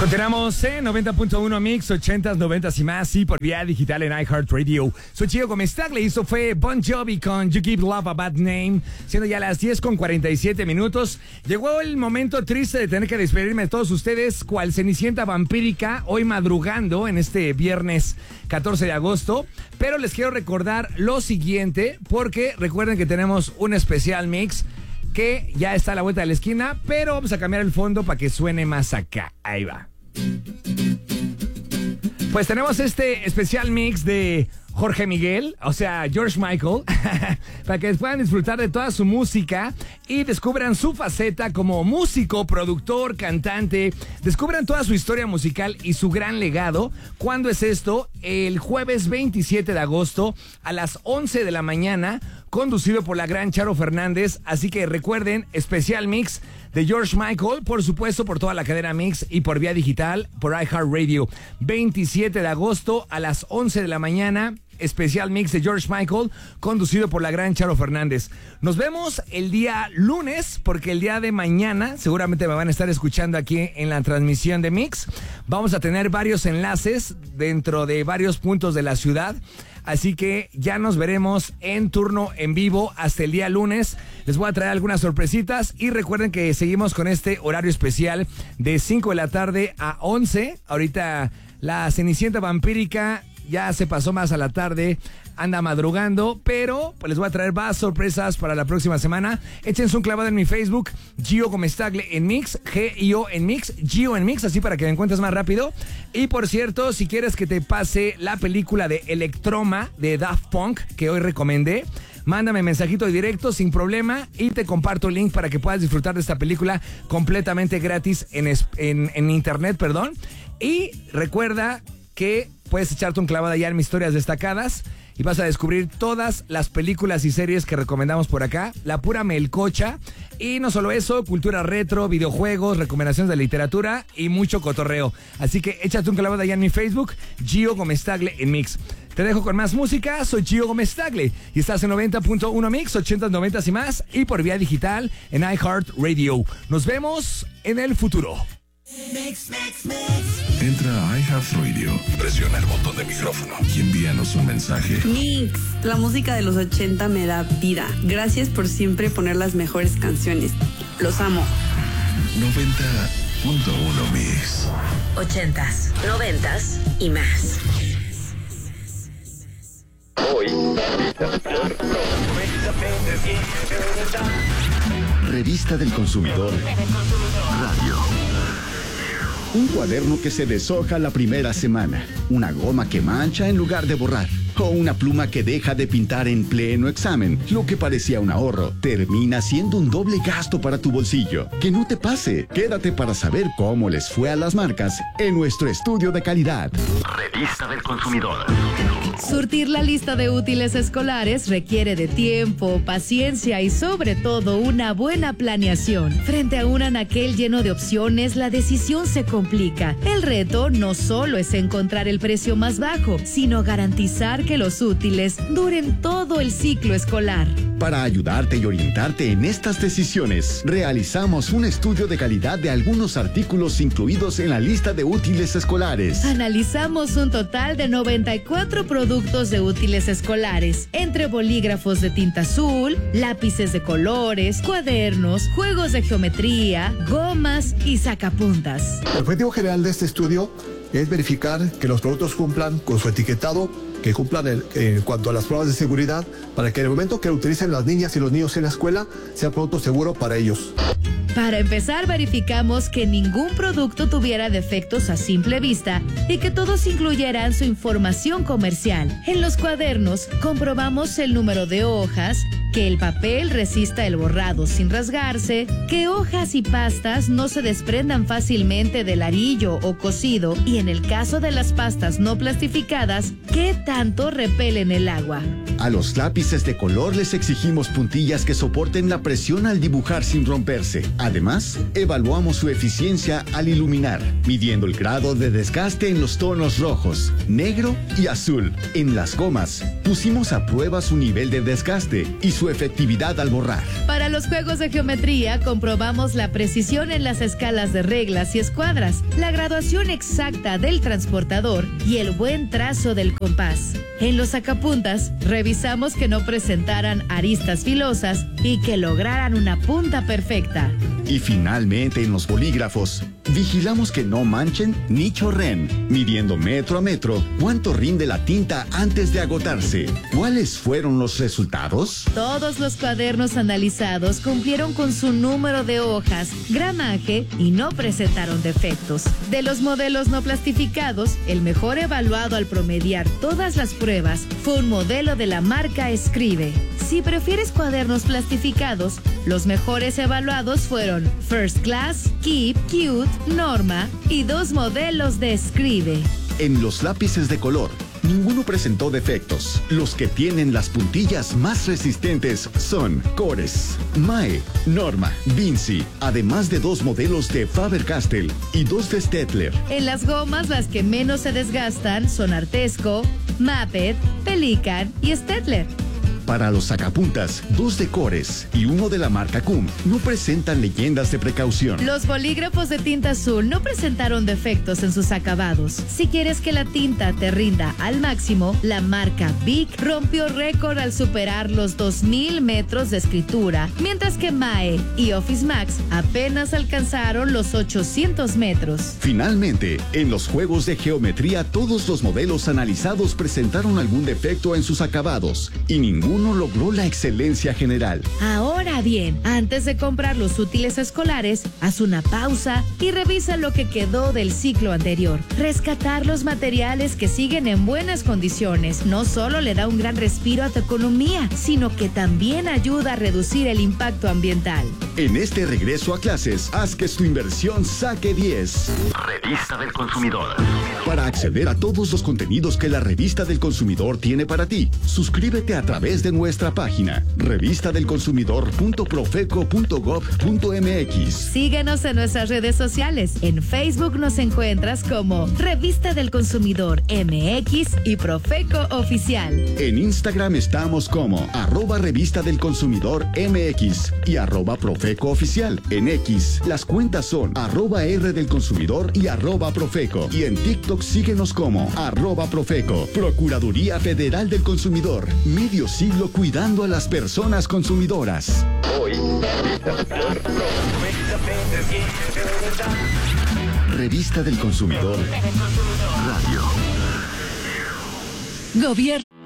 Continuamos en 90.1 Mix, 80s, 90s y más, y por vía digital en iHeartRadio. Soy Gio Gomez-Tagle y esto fue Bon Jovi con You Give Love a Bad Name, siendo ya las 10:47 minutos. Llegó el momento triste de tener que despedirme de todos ustedes, cual Cenicienta vampírica, hoy madrugando en este viernes 14 de agosto. Pero les quiero recordar lo siguiente, porque recuerden que tenemos un especial mix que ya está a la vuelta de la esquina, pero vamos a cambiar el fondo para que suene más acá. Ahí va. Pues tenemos este especial mix de Jorge Miguel, o sea, George Michael, para que puedan disfrutar de toda su música y descubran su faceta como músico, productor, cantante. Descubran toda su historia musical y su gran legado. ¿Cuándo es esto? El jueves 27 de agosto a las 11 de la mañana, conducido por la gran Charo Fernández. Así que recuerden, especial mix de George Michael, por supuesto, por toda la cadena Mix y por vía digital, por iHeartRadio. 27 de agosto a las 11 de la mañana, especial mix de George Michael, conducido por la gran Charo Fernández. Nos vemos el día lunes, porque el día de mañana seguramente me van a estar escuchando aquí en la transmisión de Mix. Vamos a tener varios enlaces dentro de varios puntos de la ciudad. Así que ya nos veremos en turno en vivo hasta el día lunes. Les voy a traer algunas sorpresitas y recuerden que seguimos con este horario especial de 5 de la tarde a 11. Ahorita la Cenicienta vampírica ya se pasó más a la tarde, anda madrugando, pero pues les voy a traer más sorpresas para la próxima semana. Échense un clavado en mi Facebook, Gio Gomez-Tagle en Mix, G-I-O en Mix, Gio en Mix, así para que me encuentres más rápido. Y por cierto, si quieres que te pase la película de Electroma de Daft Punk, que hoy recomendé, mándame mensajito directo sin problema y te comparto el link para que puedas disfrutar de esta película completamente gratis en internet, perdón. Y recuerda que puedes echarte un clavado allá en mis historias destacadas y vas a descubrir todas las películas y series que recomendamos por acá, la pura melcocha. Y no solo eso, cultura retro, videojuegos, recomendaciones de literatura y mucho cotorreo. Así que échate un clavado allá en mi Facebook, Gio Gomez-Tagle en Mix. Te dejo con más música, soy Gio Gomez-Tagle y estás en 90.1 Mix, 80s, 90s y más, y por vía digital en iHeartRadio. Nos vemos en el futuro. Entra a iHeartRadio, presiona el botón de micrófono y envíanos un mensaje. Mix, la música de los 80 me da vida. Gracias por siempre poner las mejores canciones. Los amo. 90.1 Mix. 80s, 90s y más. Revista del Consumidor Radio. Un cuaderno que se deshoja la primera semana, una goma que mancha en lugar de borrar, o una pluma que deja de pintar en pleno examen. Lo que parecía un ahorro termina siendo un doble gasto para tu bolsillo. Que no te pase. Quédate para saber cómo les fue a las marcas en nuestro estudio de calidad. Revista del Consumidor. Surtir la lista de útiles escolares requiere de tiempo, paciencia y sobre todo una buena planeación. Frente a un anaquel lleno de opciones, la decisión se complica. El reto no solo es encontrar el precio más bajo, sino garantizar que los útiles duren todo el ciclo escolar. Para ayudarte y orientarte en estas decisiones, realizamos un estudio de calidad de algunos artículos incluidos en la lista de útiles escolares. Analizamos un total de 94 productos de útiles escolares, entre bolígrafos de tinta azul, lápices de colores, cuadernos, juegos de geometría, gomas y sacapuntas. El objetivo general de este estudio es verificar que los productos cumplan con su etiquetado, que cumplan en cuanto a las pruebas de seguridad, para que en el momento que lo utilicen las niñas y los niños en la escuela, sea producto seguro para ellos. Para empezar, verificamos que ningún producto tuviera defectos a simple vista y que todos incluyeran su información comercial. En los cuadernos, comprobamos el número de hojas, que el papel resista el borrado sin rasgarse, que hojas y pastas no se desprendan fácilmente del arillo o cosido y en el caso de las pastas no plastificadas, que tanto repelen el agua. A los lápices de color les exigimos puntillas que soporten la presión al dibujar sin romperse. Además, evaluamos su eficiencia al iluminar, midiendo el grado de desgaste en los tonos rojos, negro y azul. En las gomas, pusimos a prueba su nivel de desgaste y su su efectividad al borrar. Para los juegos de geometría, comprobamos la precisión en las escalas de reglas y escuadras, la graduación exacta del transportador y el buen trazo del compás. En los sacapuntas, revisamos que no presentaran aristas filosas y que lograran una punta perfecta. Y finalmente en los bolígrafos, vigilamos que no manchen ni chorren, midiendo metro a metro cuánto rinde la tinta antes de agotarse. ¿Cuáles fueron los resultados? Todos los cuadernos analizados cumplieron con su número de hojas, gramaje y no presentaron defectos. De los modelos no plastificados, el mejor evaluado al promediar todas las pruebas fue un modelo de la marca Escribe. Si prefieres cuadernos plastificados, los mejores evaluados fueron First Class, Keep, Cute, Norma y 2 modelos de Escribe. En los lápices de color, ninguno presentó defectos. Los que tienen las puntillas más resistentes son Cores, Mae, Norma, Vinci, además de 2 modelos de Faber-Castell y 2 de Staedtler. En las gomas, las que menos se desgastan son Artesco, Maped, Pelican y Staedtler. Para los sacapuntas, 2 de Cores y 1 de la marca Cum no presentan leyendas de precaución. Los bolígrafos de tinta azul no presentaron defectos en sus acabados. Si quieres que la tinta te rinda al máximo, la marca Bic rompió récord al superar los 2000 metros de escritura, mientras que Mae y Office Max apenas alcanzaron los 800 metros. Finalmente, en los juegos de geometría, todos los modelos analizados presentaron algún defecto en sus acabados y ninguno logró la excelencia general. Ahora bien, antes de comprar los útiles escolares, haz una pausa y revisa lo que quedó del ciclo anterior. Rescatar los materiales que siguen en buenas condiciones no solo le da un gran respiro a tu economía, sino que también ayuda a reducir el impacto ambiental. En este regreso a clases, haz que tu inversión saque 10. Revista del Consumidor. Para acceder a todos los contenidos que la Revista del Consumidor tiene para ti, suscríbete a través de nuestra página revistadelconsumidor.profeco.gov.mx. Síguenos en nuestras redes sociales. En Facebook nos encuentras como Revista del Consumidor MX y Profeco Oficial. En Instagram estamos como @Revista del Consumidor MX y @Profeco Oficial. En X, las cuentas son @R del Consumidor y @Profeco. Y en TikTok síguenos como @Profeco. Procuraduría Federal del Consumidor. Medio siglo cuidando a las personas consumidoras. Hoy, Revista del Consumidor Radio. Gobierno.